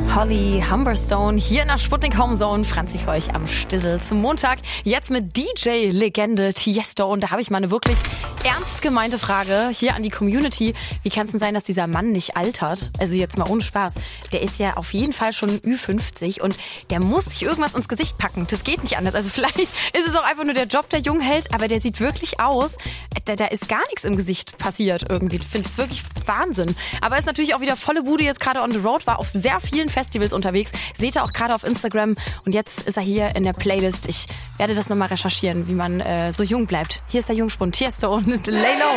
Holly Humberstone hier in der Sputnik Homezone. Franzi für euch am Stissel zum Montag. Jetzt mit DJ-Legende Tiesto. Und da habe ich mal eine wirklich ernst gemeinte Frage hier an die Community. Wie kann es denn sein, dass dieser Mann nicht altert? Also jetzt mal ohne Spaß. Der ist ja auf jeden Fall schon Ü50 und der muss sich irgendwas ins Gesicht packen. Das geht nicht anders. Also vielleicht ist es auch einfach nur der Job, der jung hält, aber der sieht wirklich aus. Da ist gar nichts im Gesicht passiert irgendwie. Ich finde es wirklich Wahnsinn. Aber er ist natürlich auch wieder volle Bude jetzt gerade on the road, war auf sehr vielen Festivals unterwegs. Seht ihr auch gerade auf Instagram. Und jetzt ist er hier in der Playlist. Ich werde das nochmal recherchieren, wie man so jung bleibt. Hier ist der Jungspund Tiesto und Lay Low.